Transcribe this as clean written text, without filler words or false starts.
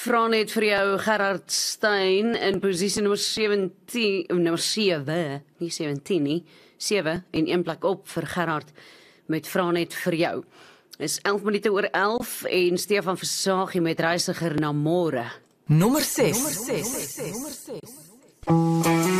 vra net vir jou Gerard Steyn in posisie nommer 17, nommer 7, nie 17 nie, 7 en 1 plek op vir Gerard met vra net vir jou. Is 11 minute oor 11 en Stefan Versaagie met Reisiger na môre. Nommer 6.